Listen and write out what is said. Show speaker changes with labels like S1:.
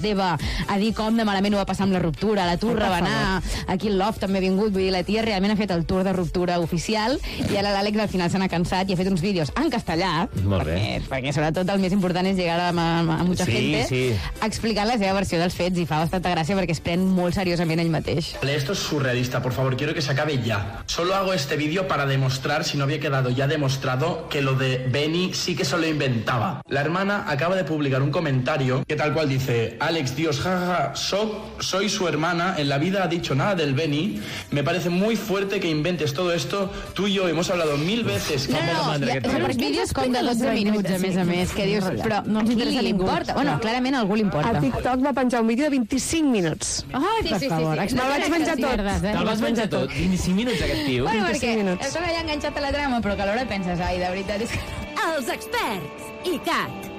S1: Deva a dir com de malament ho va passar amb la ruptura, la turra va anar, aquí el Love també ha vingut, vull dir, la tia realment ha fet el tour de ruptura oficial i ara l'Àlex al final se n'ha cansat i ha fet uns vídeos en castellà, perquè sobretot el més important és llegar a molta gente, explicant la seva versió dels fets i fa bastanta gràcia perquè es pren molt seriosament ell mateix.
S2: Esto es surrealista, por favor, quiero que se acabe ya. Solo hago este vídeo para demostrar, si no había quedado ya demostrado, que lo de Benny sí que se lo inventaba. La hermana acaba de publicar un comentario que tal cual dice: Alex, Dios, jajaja, soy su hermana, en la vida ha dicho nada del Benny, me parece muy fuerte que inventes todo esto, tú y yo hemos hablado 1000 veces...
S1: Són uns vídeos com de 12 minuts, a més, que dius, però no ens interessa li importa. Bueno, clarament a algú li importa.
S3: A TikTok va penjar un vídeo de 25 minuts.
S1: Ai, per favor.
S3: Me'l vaig menjar tot.
S4: Te'l vas menjar tot? 25 minuts, aquest tio?
S1: Bueno, perquè estàs allà enganxat a la trama, però que alhora penses, ai, de veritat és que...
S5: Els experts, ICAT.